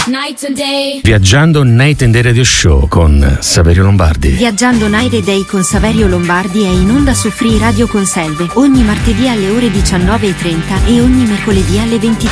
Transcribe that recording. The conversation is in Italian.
Night and Day. Viaggiando Night and Day Radio Show con Saverio Lombardi. Viaggiando Night and Day con Saverio Lombardi è in onda su Free Radio Conselve ogni martedì alle ore 19:30 e ogni mercoledì alle 23.